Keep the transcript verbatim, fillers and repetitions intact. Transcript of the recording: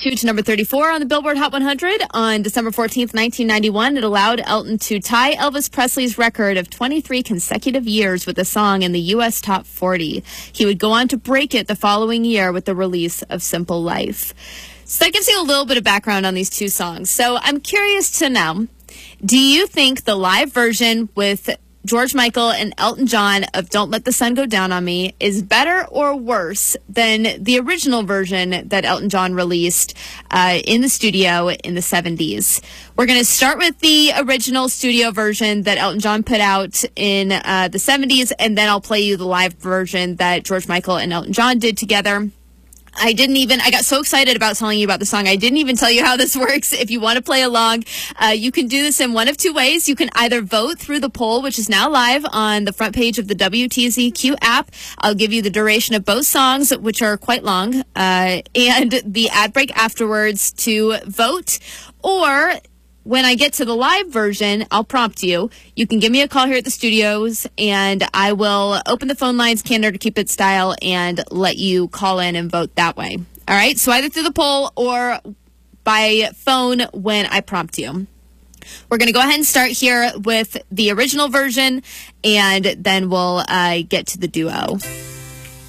two to number thirty-four on the Billboard Hot one hundred on December fourteenth, nineteen ninety-one. It allowed Elton to tie Elvis Presley's record of twenty-three consecutive years with the song in the U S Top forty. He would go on to break it the following year with the release of Simple Life. So that gives you a little bit of background on these two songs. So I'm curious to know, do you think the live version with George Michael and Elton John of Don't Let the Sun Go Down on Me is better or worse than the original version that Elton John released uh, in the studio in the seventies? We're going to start with the original studio version that Elton John put out in uh, the seventies, and then I'll play you the live version that George Michael and Elton John did together. I didn't even, I got so excited about telling you about the song, I didn't even tell you how this works. If you want to play along, uh, you can do this in one of two ways. You can either vote through the poll, which is now live on the front page of the W T Z Q app. I'll give you the duration of both songs, which are quite long, uh, and the ad break afterwards to vote. Or when I get to the live version, I'll prompt you. You can give me a call here at the studios, and I will open the phone lines, Canada to Cupid style, and let you call in and vote that way. All right? So either through the poll or by phone when I prompt you. We're going to go ahead and start here with the original version, and then we'll uh, get to the duo.